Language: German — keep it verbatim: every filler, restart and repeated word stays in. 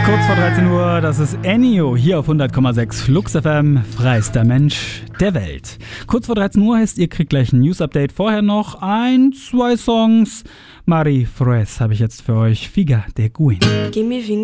Kurz vor dreizehn Uhr, das ist Ennio hier auf hundert Komma sechs Flux F M, freister Mensch der Welt. Kurz vor dreizehn Uhr heißt, ihr kriegt gleich ein News-Update. Vorher noch ein, zwei Songs. Marie Fres habe ich jetzt für euch. Figa de Guin.